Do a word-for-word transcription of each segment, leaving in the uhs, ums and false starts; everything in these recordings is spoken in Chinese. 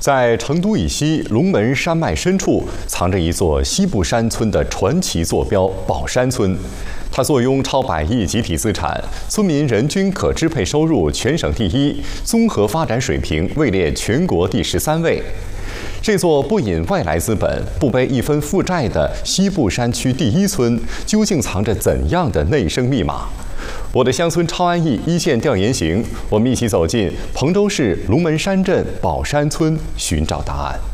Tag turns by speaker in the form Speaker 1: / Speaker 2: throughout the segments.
Speaker 1: 在成都以西龙门山脉深处，藏着一座西部山村的传奇坐标宝山村。它坐拥超百亿集体资产，村民人均可支配收入全省第一，综合发展水平位列全国第十三位。这座不引外来资本、不背一分负债的西部山区第一村，究竟藏着怎样的内生密码？我的乡村超安逸一线调研行，我们一起走进彭州市龙门山镇宝山村，寻找答案。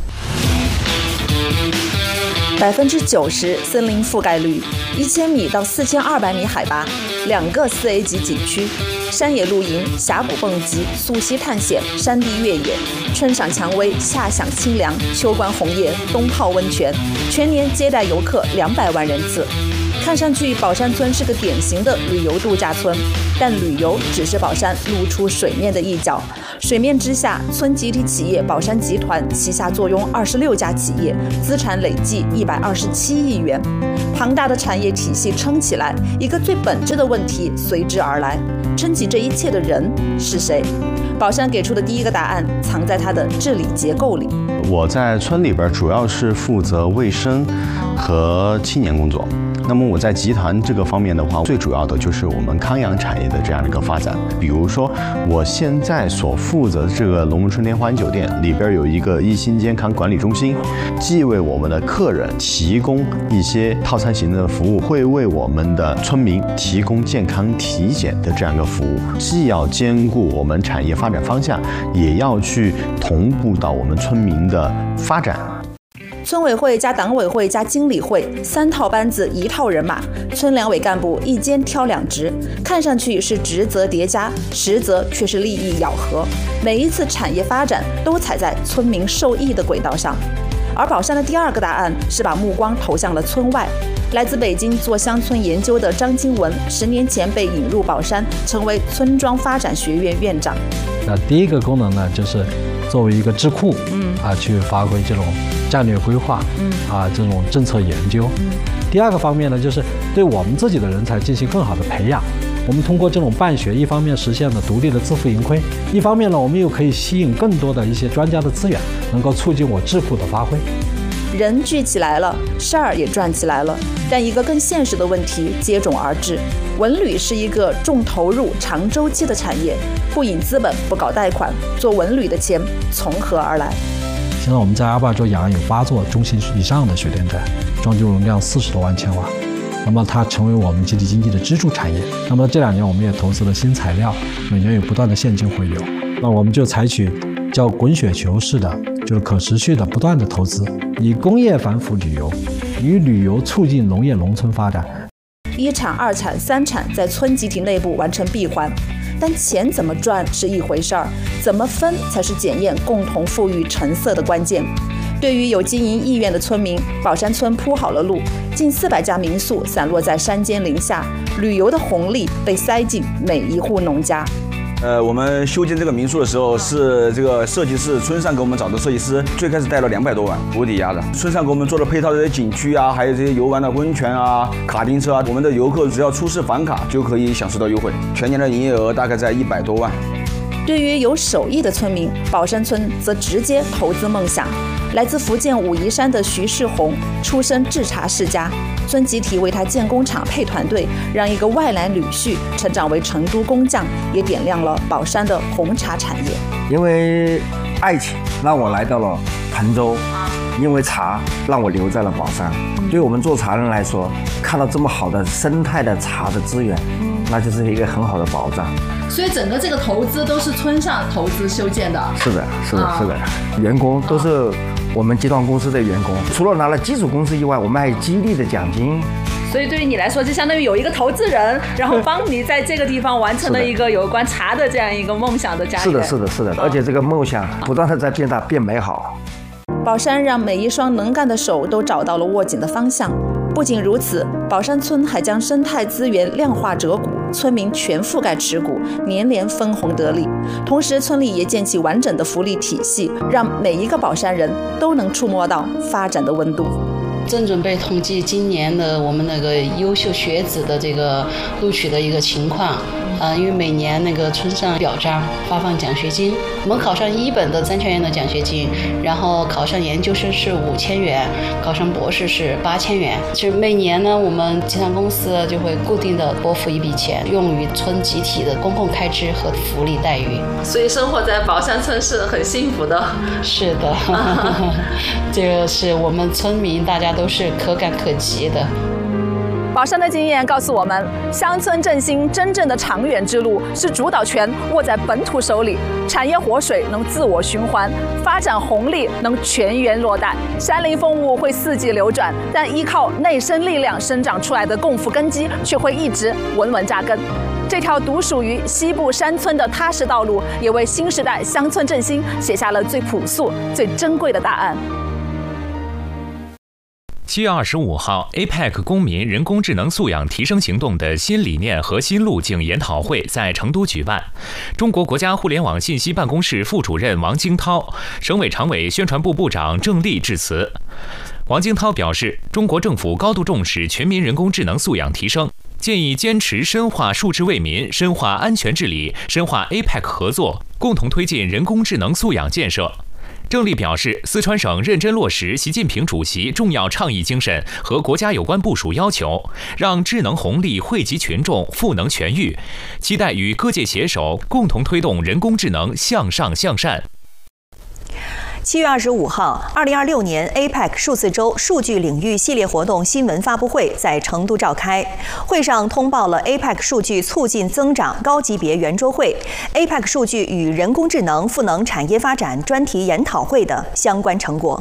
Speaker 2: 百分之九十森林覆盖率，一千米到四千二百米海拔，两个四 A 级景区，山野露营、峡谷蹦极、溯溪探险、山地越野，春赏蔷薇，夏享清凉，秋观红叶，冬泡温泉，全年接待游客两百万人次。看上去宝山村是个典型的旅游度假村，但旅游只是宝山露出水面的一角。水面之下，村集体企业宝山集团旗下坐拥二十六家企业，资产累计一百二十七亿元。庞大的产业体系撑起来，一个最本质的问题随之而来：撑起这一切的人是谁？宝山给出的第一个答案藏在它的治理结构里。
Speaker 3: 我在村里边主要是负责卫生和青年工作。那么我在集团这个方面的话，最主要的就是我们康养产业的这样的一个发展。比如说，我现在所负责的这个龙门春天花园酒店里边有一个一心健康管理中心，既为我们的客人提供一些套餐型的服务，会为我们的村民提供健康体检的这样一个服务，既要兼顾我们产业发展方向，也要去同步到我们村民的发展。
Speaker 2: 村委会加党委会加经理会，三套班子一套人马，村两委干部一肩挑两职，看上去是职责叠加，实则却是利益咬合。每一次产业发展都踩在村民受益的轨道上。而宝山的第二个答案是把目光投向了村外。来自北京做乡村研究的张金文，十年前被引入宝山，成为村庄发展学院院长。
Speaker 4: 那第一个功能呢，就是作为一个智库，嗯啊，去发挥这种战略规划，嗯啊，这种政策研究。嗯、第二个方面呢，就是对我们自己的人才进行更好的培养。我们通过这种办学，一方面实现了独立的自负盈亏，一方面呢，我们又可以吸引更多的一些专家的资源，能够促进我智库的发挥。
Speaker 2: 人聚起来了，事儿也转起来了，但一个更现实的问题接踵而至。文旅是一个重投入、长周期的产业，不引资本，不搞贷款，做文旅的钱从何而来？
Speaker 4: 现在我们在阿坝州雅安有八座中型以上的水电站，装修容量四十多万千瓦。那么它成为我们集体经济的支柱产业。那么这两年我们也投资了新材料，每年有不断的现金回流。那我们就采取叫滚雪球式的，就是可持续的不断的投资，以工业反腐旅游，以旅游促进农业农村发展。
Speaker 2: 一产、二产、三产在村集体内部完成闭环，但钱怎么赚是一回事儿，怎么分才是检验共同富裕成色的关键。对于有经营意愿的村民，宝山村铺好了路，近四百家民宿散落在山间林下，旅游的红利被塞进每一户农家。
Speaker 5: 呃，我们修建这个民宿的时候，是这个设计师村上给我们找的设计师，最开始带了两百多万无抵押的。村上给我们做了配套的这些景区啊，还有这些游玩的温泉啊、卡丁车啊，我们的游客只要出示房卡就可以享受到优惠，全年的营业额大概在一百多万。
Speaker 2: 对于有手艺的村民，宝山村则直接投资梦想。来自福建武夷山的徐世红，出身制茶世家，村集体为他建工厂配团队，让一个外来女婿成长为成都工匠，也点亮了宝山的红茶产业。
Speaker 6: 因为爱情让我来到了彭州，因为茶让我留在了宝山。对我们做茶人来说，看到这么好的生态的茶的资源，那就是一个很好的保障。
Speaker 7: 所以整个这个投资都是村上投资修建的。
Speaker 6: 是的，是的，是的，员工都是我们集团公司的员工，除了拿了基础工资以外，我们还有激励的奖金。
Speaker 7: 所以对于你来说，就相当于有一个投资人，然后帮你在这个地方完成了一个有关茶的这样一个梦想的家园。
Speaker 6: 是的，是的，是的，而且这个梦想不断的在变大、变美好。
Speaker 2: 宝山让每一双能干的手都找到了握紧的方向。不仅如此，宝山村还将生态资源量化折股，村民全覆盖持股，年年分红得利。同时，村里也建起完整的福利体系，让每一个宝山人都能触摸到发展的温度。
Speaker 8: 正准备统计今年的我们那个优秀学子的这个录取的一个情况， 呃，因为每年那个村上表彰发放奖学金，我们考上一本的三千元的奖学金，然后考上研究生是五千元，考上博士是八千元。其实每年呢，我们集团公司就会固定的拨付一笔钱，用于村集体的公共开支和福利待遇。
Speaker 2: 所以生活在宝山村是很幸福的。
Speaker 8: 是的，这个是我们村民大家都是可感可及的。
Speaker 2: 宝山的经验告诉我们，乡村振兴真正的长远之路是主导权握在本土手里，产业活水能自我循环，发展红利能全员落袋。山林风物会四季流转，但依靠内生力量生长出来的共富根基却会一直稳稳扎根。这条独属于西部山村的踏实道路，也为新时代乡村振兴写下了最朴素、最珍贵的答案。
Speaker 9: 七月二十五号 ，A P E C 公民人工智能素养提升行动的新理念和新路径研讨会在成都举办。中国国家互联网信息办公室副主任王京涛、省委常委宣传部部长郑丽致辞。王京涛表示，中国政府高度重视全民人工智能素养提升，建议坚持深化数智为民、深化安全治理、深化 A P E C 合作，共同推进人工智能素养建设。郑丽表示，四川省认真落实习近平主席重要倡议精神和国家有关部署要求，让智能红利惠及群众、赋能全域，期待与各界携手，共同推动人工智能向上向善。
Speaker 10: 七月二十五号，二零二六年 A P E C 数字周数据领域系列活动新闻发布会在成都召开。会上通报了 A P E C 数据促进增长高级别圆桌会、A P E C 数据与人工智能赋能产业发展专题研讨会的相关成果。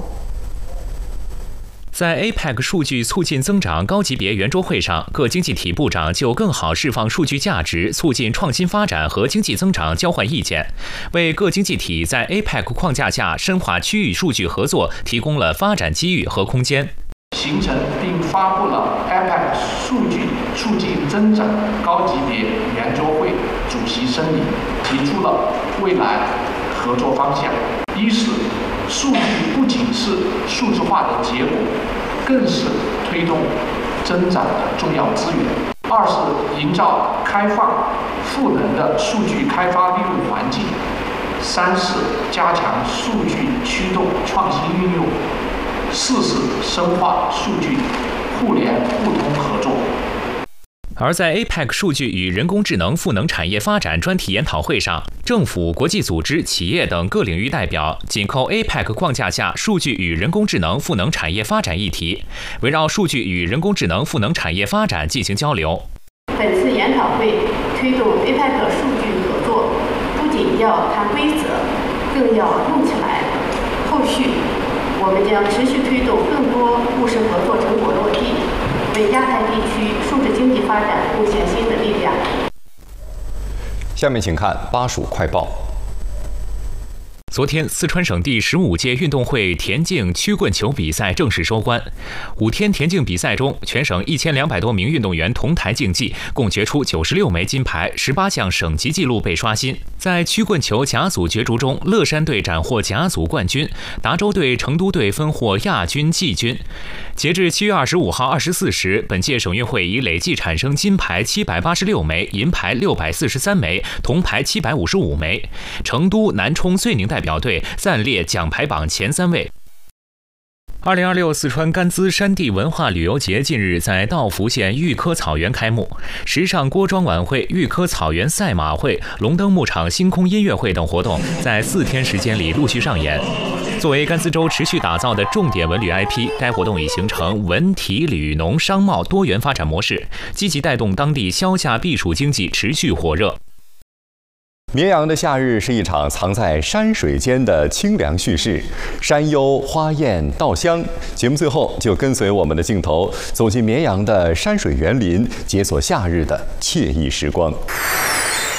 Speaker 9: 在 A P E C 数据促进增长高级别圆桌会上，各经济体部长就更好释放数据价值、促进创新发展和经济增长交换意见，为各经济体在 A P E C 框架下深化区域数据合作提供了发展机遇和空间。
Speaker 11: 形成并发布了 A P E C 数据促进增长高级别圆桌会主席声明，提出了未来合作方向。一是数据不仅是数字化的结果，更是推动增长的重要资源。二是营造开放、赋能的数据开发利用环境。三是加强数据驱动创新运用。四是深化数据互联互通合作。
Speaker 9: 而在 A P E C 数据与人工智能赋能产业发展专题研讨会上，政府、国际组织、企业等各领域代表紧扣 A P E C 框架下数据与人工智能赋能产业发展议题，围绕数据与人工智能赋能产业发展进行交流。
Speaker 12: 本次研讨会推动 A P E C 数据合作，不仅要谈规则，更要用起来。后续我们将持续推动更多务实合作成果落地，为亚太地区数字经济发展贡献新的力量。
Speaker 1: 下面请看巴蜀快报。
Speaker 9: 昨天，四川省第十五届运动会田径曲棍球比赛正式收官。五天田径比赛中，全省一千两百多名运动员同台竞技，共决出九十六枚金牌，十八项省级纪录被刷新。在曲棍球甲组角逐中，乐山队斩获甲组冠军，达州队、成都队分获亚军、季军。截至七月二十五号二十四时，本届省运会已累计产生金牌七百八十六枚，银牌六百四十三枚，铜牌七百五十五枚。成都、南充、遂宁代表队暂列奖牌榜前三位。二零二六四川甘孜山地文化旅游节近日在道孚县玉科草原开幕，时尚锅庄晚会、玉科草原赛马会、龙灯牧场星空音乐会等活动在四天时间里陆续上演。作为甘孜州持续打造的重点文旅 I P， 该活动已形成文体旅农商贸多元发展模式，积极带动当地消夏避暑经济持续火热。
Speaker 1: 绵阳的夏日是一场藏在山水间的清凉叙事，山幽花艳稻香。节目最后就跟随我们的镜头走进绵阳的山水园林，解锁夏日的惬意时光。